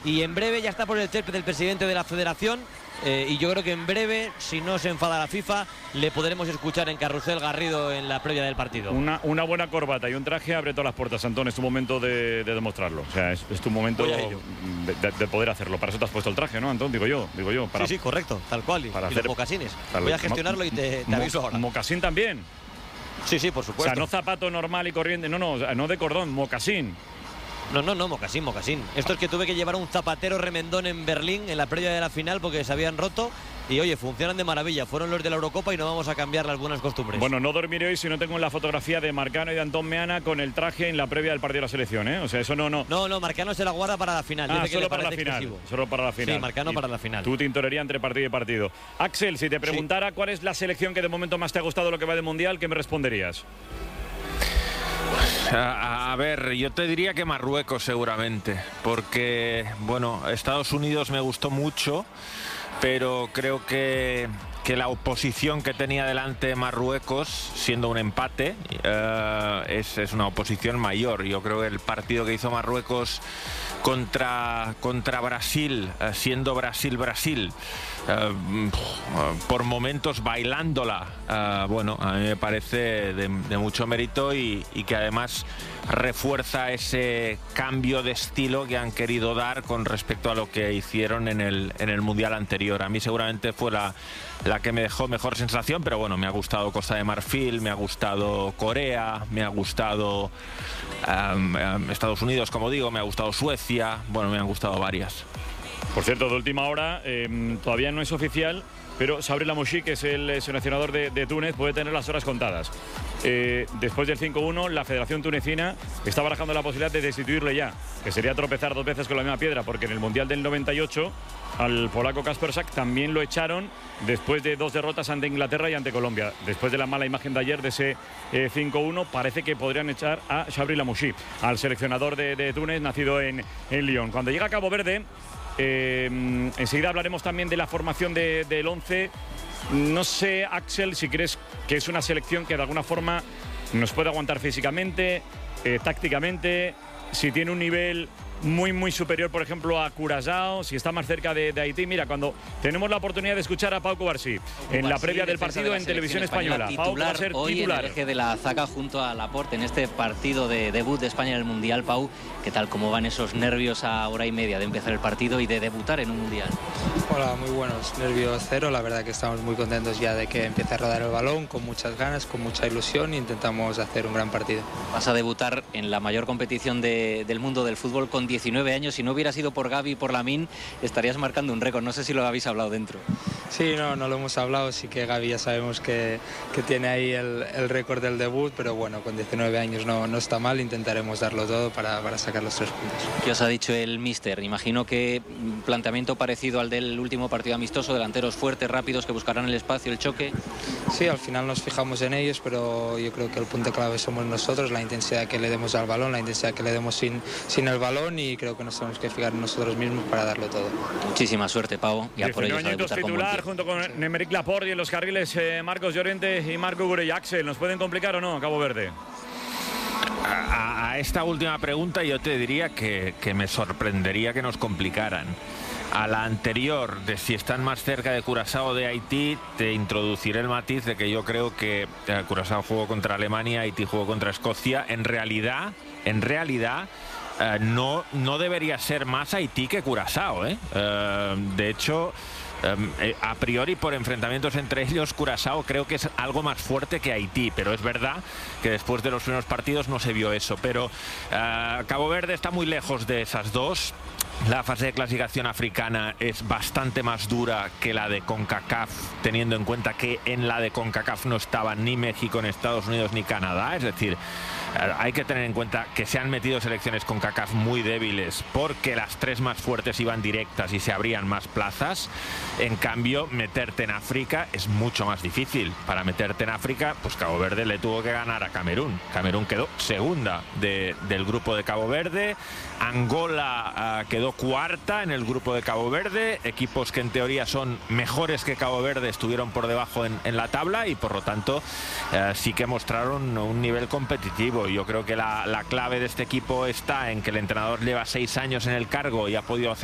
y en breve ya está por el césped del presidente de la federación. Y yo creo que en breve, si no se enfada la FIFA, le podremos escuchar en Carrusel Garrido en la previa del partido. Una buena corbata y un traje abre todas las puertas, Antón. Es tu momento de demostrarlo. O sea, es tu momento de poder hacerlo. Para eso te has puesto el traje, ¿no, Antón? Digo yo. Para, sí, correcto, tal cual. Para y los mocasines. Voy a gestionarlo y te aviso ahora. ¿Mocasín también? Sí, por supuesto. O sea, no zapato normal y corriente. No de cordón, mocasín. No, mocasín. Esto es que tuve que llevar un zapatero remendón en Berlín en la previa de la final porque se habían roto y oye, funcionan de maravilla. Fueron los de la Eurocopa y no vamos a cambiar las buenas costumbres. Bueno, no dormiré hoy si no tengo la fotografía de Marcano y de Antón Meana con el traje en la previa del partido de la selección, ¿eh? O sea, eso no. No, Marcano se la guarda para la final. Dice solo para la final. Excesivo. Solo para la final. Sí, Marcano para la final. Tu tintorería entre partido y partido. Axel, si te preguntara cuál es la selección que de momento más te ha gustado lo que va de Mundial, ¿qué me responderías? A ver, yo te diría que Marruecos seguramente, porque, bueno, Estados Unidos me gustó mucho, pero creo que la oposición que tenía delante Marruecos, siendo un empate, es una oposición mayor. Yo creo que el partido que hizo Marruecos contra Brasil, siendo Brasil, por momentos bailándola, bueno, a mí me parece de mucho mérito y que además refuerza ese cambio de estilo que han querido dar con respecto a lo que hicieron en el Mundial anterior. A mí seguramente fue la que me dejó mejor sensación, pero bueno, me ha gustado Costa de Marfil, me ha gustado Corea, me ha gustado Estados Unidos, como digo, me ha gustado Suecia, bueno, me han gustado varias. Por cierto, de última hora, todavía no es oficial, pero Sabri Lamouchi, que es el seleccionador de Túnez, puede tener las horas contadas. Después del 5-1, la Federación Tunecina está barajando la posibilidad de destituirle ya, que sería tropezar dos veces con la misma piedra, porque en el Mundial del 98 al polaco Kasperczak también lo echaron después de dos derrotas ante Inglaterra y ante Colombia. Después de la mala imagen de ayer de ese 5-1, parece que podrían echar a Sabri Lamouchi, al seleccionador de Túnez, nacido en Lyon. Cuando llega a Cabo Verde, enseguida hablaremos también de la formación del 11. No sé, Axel, si crees que es una selección que de alguna forma nos puede aguantar físicamente, tácticamente, si tiene un nivel muy superior, por ejemplo, a Curazao, si está más cerca de Haití. Mira, cuando tenemos la oportunidad de escuchar a Pau Cubarsí en la previa del partido en Televisión Española, Pau va a ser hoy titular en el eje de la zaga junto a Laporte en este partido de debut de España en el Mundial. Pau, ¿qué tal? ¿Cómo van esos nervios a hora y media de empezar el partido y de debutar en un Mundial? Hola, muy buenos, nervios cero. La verdad que estamos muy contentos ya de que empiece a rodar el balón, con muchas ganas, con mucha ilusión, e intentamos hacer un gran partido. Vas a debutar en la mayor competición del mundo del fútbol con 19 años. Si no hubiera sido por Gavi y por Lamine, estarías marcando un récord. No sé si lo habéis hablado dentro. Sí, no lo hemos hablado. Sí que Gavi ya sabemos que tiene ahí el récord del debut, pero bueno, con 19 años no está mal. Intentaremos darlo todo para sacar los 3 puntos. ¿Qué os ha dicho el míster? Imagino que planteamiento parecido al del último partido amistoso, delanteros fuertes, rápidos, que buscarán el espacio, el choque. Sí, al final nos fijamos en ellos, pero yo creo que el punto clave somos nosotros, la intensidad que le demos al balón, la intensidad que le demos sin el balón, y creo que nos tenemos que fijar en nosotros mismos para darlo todo. Muchísima suerte, Pau. Ya por ello titular junto con Nemeric Laporte, y en los carriles Marcos Llorente y Marco Gurey. Axel, ¿nos pueden complicar o no Cabo Verde? A esta última pregunta yo te diría que me sorprendería que nos complicaran. A la anterior, de si están más cerca de Curazao o de Haití, te introduciré el matiz de que yo creo que Curazao jugó contra Alemania, Haití jugó contra Escocia. En realidad, no debería ser más Haití que Curazao, ¿eh? De hecho, a priori, por enfrentamientos entre ellos, Curazao creo que es algo más fuerte que Haití, pero es verdad que después de los primeros partidos no se vio eso. Pero Cabo Verde está muy lejos de esas dos. La fase de clasificación africana es bastante más dura que la de CONCACAF, teniendo en cuenta que en la de CONCACAF no estaban ni México, ni Estados Unidos, ni Canadá. Es decir, hay que tener en cuenta que se han metido selecciones CONCACAF muy débiles porque las 3 más fuertes iban directas y se abrían más plazas. En cambio, meterte en África es mucho más difícil. Para meterte en África, pues Cabo Verde le tuvo que ganar a Camerún. Camerún quedó segunda del grupo de Cabo Verde. Angola quedó cuarta en el grupo de Cabo Verde. Equipos que en teoría son mejores que Cabo Verde estuvieron por debajo en la tabla, y por lo tanto sí que mostraron un nivel competitivo. Yo creo que la clave de este equipo está en que el entrenador lleva 6 años en el cargo y ha podido hacer